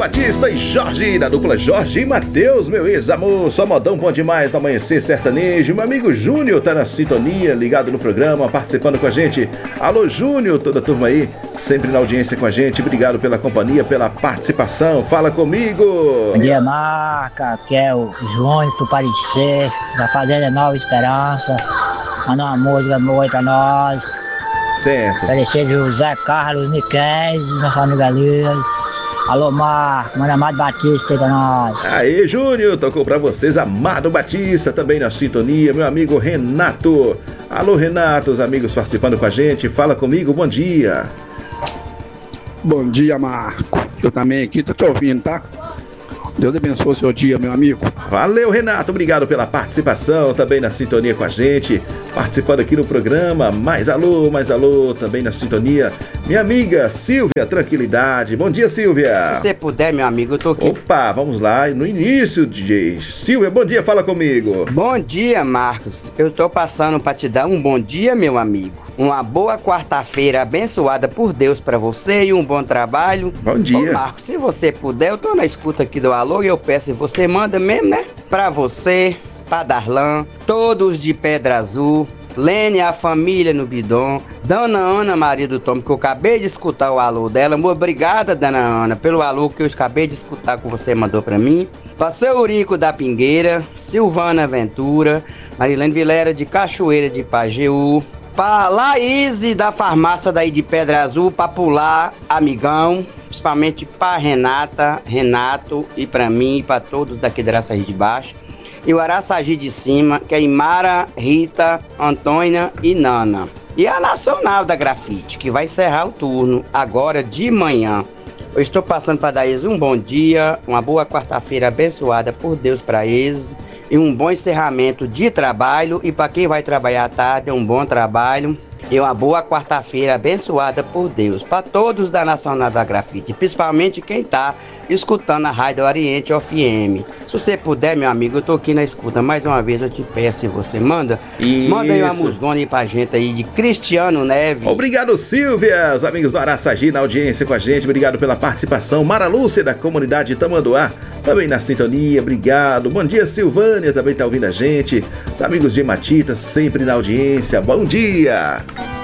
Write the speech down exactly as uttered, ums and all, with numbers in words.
Batista e Jorge, da dupla Jorge e Matheus, meu ex-amor, só modão bom demais no Amanhecer Sertanejo. Meu amigo Júnior tá na sintonia, ligado no programa, participando com a gente. Alô Júnior, toda a turma aí, sempre na audiência com a gente. Obrigado pela companhia, pela participação. Fala comigo. Bom dia, Marca, que é o Júnior do Parecer, da Fazenda Nova Esperança. Manda uma música boa aí pra nós. Certo. Parecer de José Carlos Miquel, nossa amiga Liz. Alô, Marco, manda Amado Batista aí pra nós. Aê, Júnior, tocou pra vocês Amado Batista, também na sintonia, meu amigo Renato. Alô, Renato, os amigos participando com a gente, fala comigo, bom dia. Bom dia, Marco. Eu também aqui tô te ouvindo, tá? Deus abençoe o seu dia, meu amigo. Valeu, Renato, obrigado pela participação, também na sintonia com a gente, participando aqui no programa. Mais alô, mais alô, também na sintonia, minha amiga Silvia Tranquilidade. Bom dia, Silvia. Se você puder, meu amigo, eu tô aqui. Opa, vamos lá, no início, D J. Silvia, bom dia, fala comigo. Bom dia, Marcos. Eu tô passando pra te dar um bom dia, meu amigo. Uma boa quarta-feira abençoada por Deus pra você e um bom trabalho. Bom dia. Ô, Marcos, se você puder, eu tô na escuta aqui do alô e eu peço e você manda mesmo, né? Pra você, pra Darlan, todos de Pedra Azul, Lene, a família no Bidon, Dona Ana Maria do Tom, que eu acabei de escutar o alô dela. Obrigada, Dona Ana, pelo alô que eu acabei de escutar que você mandou pra mim. Pra seu Eurico da Pingueira, Silvana Ventura, Marilene Vilera de Cachoeira de Pajeú, pra Laís da farmácia daí de Pedra Azul, pra pular, amigão, principalmente pra Renata, Renato e pra mim e pra todos daqui da Araçagi de Baixo. E o Araçagi de Cima, que é Imara, Rita, Antônia e Nana. E a Nacional da Grafite, que vai encerrar o turno agora de manhã. Eu estou passando para dar eles um bom dia, uma boa quarta-feira abençoada por Deus para eles e um bom encerramento de trabalho. E para quem vai trabalhar à tarde, um bom trabalho e uma boa quarta-feira abençoada por Deus. Para todos da Nacional da Grafite, principalmente quem está escutando a Rádio Oriente F M. Se você puder, meu amigo, eu tô aqui na escuta. Mais uma vez eu te peço e você manda. Isso. Manda aí uma musgona aí pra gente aí de Cristiano Neves. Obrigado, Silvia. Os amigos do Araçagi na audiência com a gente. Obrigado pela participação. Mara Lúcia da comunidade Tamanduá, também na sintonia. Obrigado. Bom dia, Silvânia, também tá ouvindo a gente. Os amigos de Matita, sempre na audiência. Bom dia.